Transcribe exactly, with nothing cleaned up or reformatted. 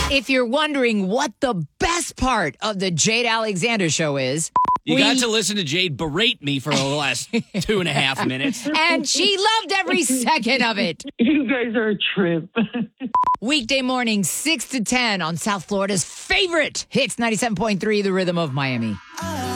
If you're wondering what the best part of the Jade Alexander Show is, You we, got to listen to Jade berate me for the last two and a half minutes. and she loved every second of it. You guys are a trip. Weekday morning, six to ten on South Florida's favorite hits, ninety-seven point three, The Rhythm of Miami.